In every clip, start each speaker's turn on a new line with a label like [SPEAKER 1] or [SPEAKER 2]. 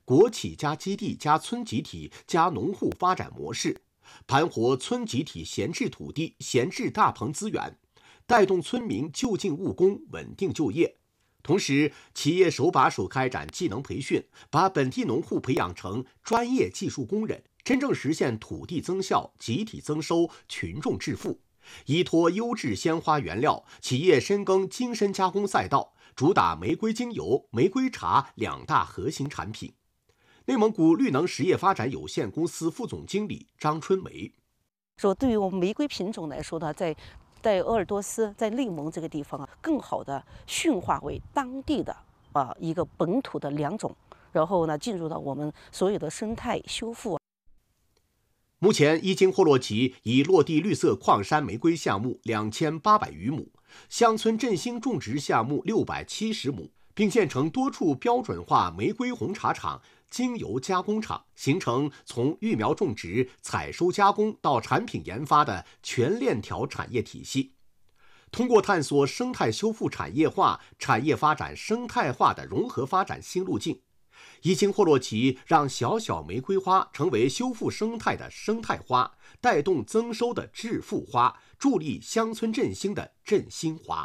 [SPEAKER 1] 国企加基地加村集体加农户发展模式，盘活村集体闲置土地、闲置大棚资源，带动村民就近务工，稳定就业。同时，企业手把手开展技能培训，把本地农户培养成专业技术工人，真正实现土地增效、集体增收、群众致富。依托优质鲜花原料，企业深耕精深加工赛道，主打玫瑰精油、玫瑰茶2大核心产品。内蒙古绿能实业发展有限公司副总经理张春梅
[SPEAKER 2] 说：“对于我们玫瑰品种来说呢，在鄂尔多斯、在内蒙这个地方更好的驯化为当地的一个本土的良种，然后呢，进入到我们所有的生态修复。”
[SPEAKER 1] 目前，伊金霍洛旗已落地绿色矿山玫瑰项目2800余亩，乡村振兴种植项目670亩，并建成多处标准化玫瑰红茶厂、精油加工厂，形成从育苗种植、采收加工到产品研发的全链条产业体系。通过探索生态修复产业化、产业发展生态化的融合发展新路径，伊金霍洛旗让小小玫瑰花成为修复生态的生态花，带动增收的致富花，助力乡村振兴的振兴花。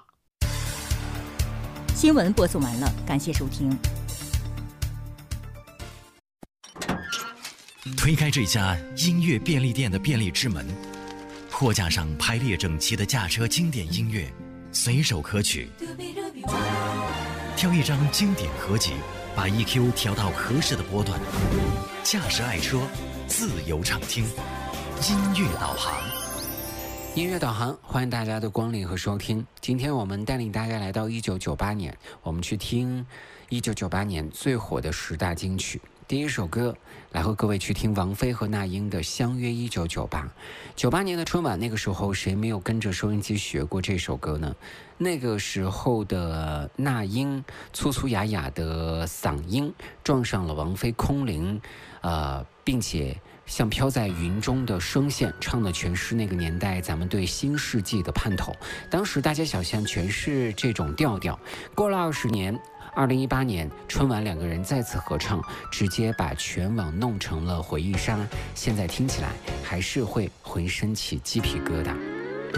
[SPEAKER 3] 新闻播送完了，感谢收听。
[SPEAKER 4] 推开这家音乐便利店的便利之门，货架上排列整齐的驾车经典音乐，随手可取。挑一张经典合集，把 EQ 调到合适的波段，驾驶爱车，自由畅听，音乐导航。
[SPEAKER 5] 音乐导航，欢迎大家的光临和收听。今天我们带领大家来到1998年，我们去听1998年最火的10大金曲。第一首歌来和各位去听王菲和那英的《相约1998》。98年的春晚，那个时候谁没有跟着收音机学过这首歌呢？那个时候的那英粗粗哑哑的嗓音撞上了王菲空灵，并且像飘在云中的声线，唱的全是那个年代咱们对新世纪的盼头。当时大街小巷全是这种调调。过了20年，2018年春晚2个人再次合唱，直接把全网弄成了回忆杀。现在听起来还是会浑身起鸡皮疙瘩。